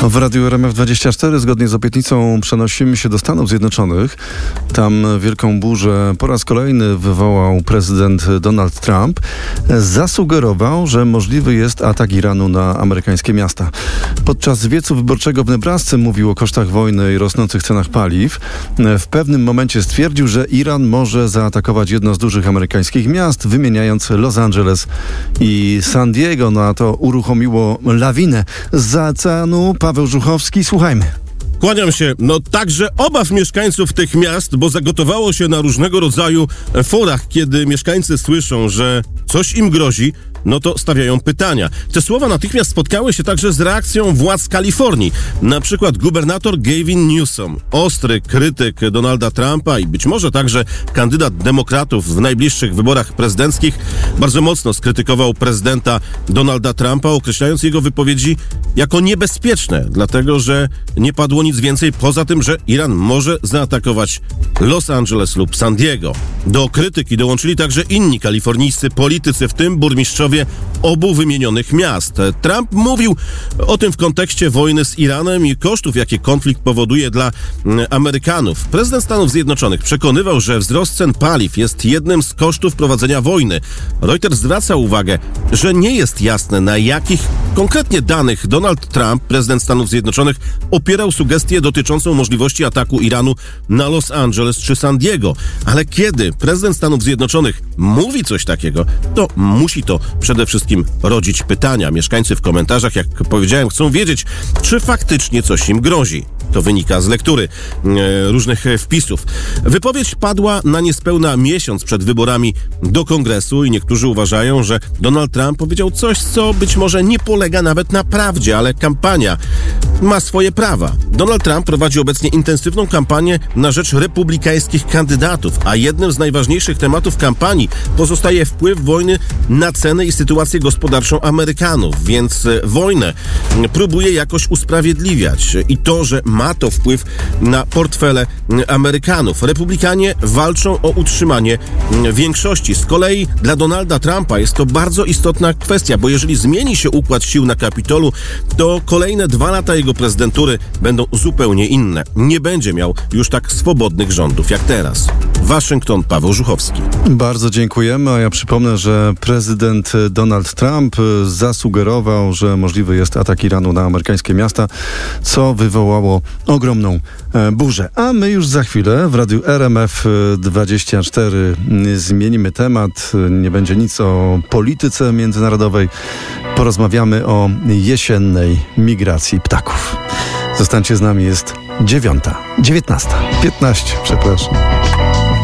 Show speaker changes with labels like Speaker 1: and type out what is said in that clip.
Speaker 1: W Radiu RMF24 zgodnie z obietnicą przenosimy się do Stanów Zjednoczonych. Tam wielką burzę po raz kolejny wywołał prezydent Donald Trump. Zasugerował, że możliwy jest atak Iranu na amerykańskie miasta. Podczas wiecu wyborczego w Nebrasce mówił o kosztach wojny i rosnących cenach paliw. W pewnym momencie stwierdził, że Iran może zaatakować jedno z dużych amerykańskich miast, wymieniając Los Angeles i San Diego. No a to uruchomiło lawinę z oceanu. Paweł Żuchowski, słuchajmy.
Speaker 2: Kłaniam się. Także obaw mieszkańców tych miast, bo zagotowało się na różnego rodzaju forach, kiedy mieszkańcy słyszą, że coś im grozi, to stawiają pytania. Te słowa natychmiast spotkały się także z reakcją władz Kalifornii. Na przykład gubernator Gavin Newsom, ostry krytyk Donalda Trumpa i być może także kandydat demokratów w najbliższych wyborach prezydenckich, bardzo mocno skrytykował prezydenta Donalda Trumpa, określając jego wypowiedzi jako niebezpieczne, dlatego że nie padło nic więcej poza tym, że Iran może zaatakować Los Angeles lub San Diego. Do krytyki dołączyli także inni kalifornijscy politycy, w tym burmistrzowie obu wymienionych miast. Trump mówił o tym w kontekście wojny z Iranem i kosztów, jakie konflikt powoduje dla Amerykanów. Prezydent Stanów Zjednoczonych przekonywał, że wzrost cen paliw jest jednym z kosztów prowadzenia wojny. Reuters zwraca uwagę, że nie jest jasne, na jakich konkretnie danych Donald Trump, prezydent Stanów Zjednoczonych, opierał sugestię dotyczącą możliwości ataku Iranu na Los Angeles czy San Diego. Ale kiedy prezydent Stanów Zjednoczonych mówi coś takiego, to musi to przede wszystkim rodzić pytania. Mieszkańcy w komentarzach, jak powiedziałem, chcą wiedzieć, czy faktycznie coś im grozi. To wynika z lektury różnych wpisów. Wypowiedź padła na niespełna miesiąc przed wyborami do Kongresu i niektórzy uważają, że Donald Trump powiedział coś, co być może nie polega nawet na prawdzie, ale kampania ma swoje prawa. Donald Trump prowadzi obecnie intensywną kampanię na rzecz republikańskich kandydatów, a jednym z najważniejszych tematów kampanii pozostaje wpływ wojny na ceny i sytuację gospodarczą Amerykanów, więc wojnę próbuje jakoś usprawiedliwiać i to, że ma to wpływ na portfele Amerykanów. Republikanie walczą o utrzymanie większości. Z kolei dla Donalda Trumpa jest to bardzo istotna kwestia, bo jeżeli zmieni się układ sił na Kapitolu, to kolejne 2 lata jego prezydentury będą zupełnie inne. Nie będzie miał już tak swobodnych rządów jak teraz. Waszyngton, Paweł Żuchowski.
Speaker 1: Bardzo dziękujemy, a ja przypomnę, że prezydent Donald Trump zasugerował, że możliwy jest atak Iranu na amerykańskie miasta, co wywołało ogromną burzę. A my już za chwilę w Radiu RMF24 zmienimy temat. Nie będzie nic o polityce międzynarodowej. Porozmawiamy o jesiennej migracji ptaków. Zostańcie z nami, jest 9:15, przepraszam.